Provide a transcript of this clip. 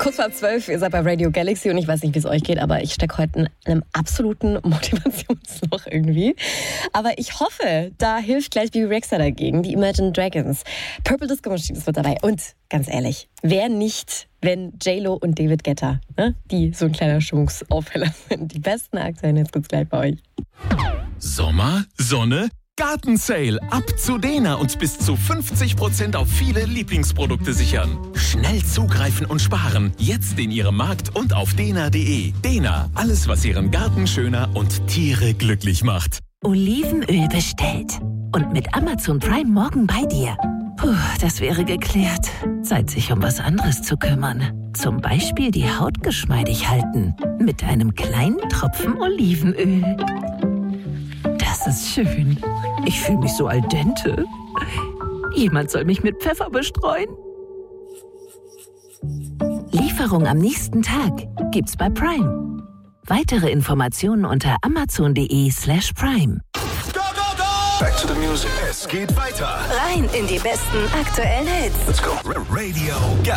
Kurz vor 12, ihr seid bei Radio Galaxy und ich weiß nicht, wie es euch geht, aber ich stecke heute in einem absoluten Motivationsloch irgendwie. Aber ich hoffe, da hilft gleich Bibi Rexha dagegen, die Imagine Dragons. Purple Disco Machine ist mit dabei. Und ganz ehrlich, wer nicht, wenn J-Lo und David Guetta, ne, die so ein kleiner Stimmungsaufheller sind. Die besten Aktien, jetzt gibt's gleich bei euch. Sommer, Sonne, Gartensale. Ab zu Dena und bis zu 50% auf viele Lieblingsprodukte sichern. Schnell zugreifen und sparen. Jetzt in Ihrem Markt und auf dena.de. Dena, alles was Ihren Garten schöner und Tiere glücklich macht. Olivenöl bestellt. Und mit Amazon Prime morgen bei dir. Puh, das wäre geklärt. Zeit, sich um was anderes zu kümmern. Zum Beispiel die Haut geschmeidig halten. Mit einem kleinen Tropfen Olivenöl. Das ist schön. Ich fühle mich so al dente. Jemand soll mich mit Pfeffer bestreuen. Lieferung am nächsten Tag gibt's bei Prime. Weitere Informationen unter amazon.de/prime. Back to the music. Es geht weiter. Rein in die besten aktuellen Hits. Let's go. Radio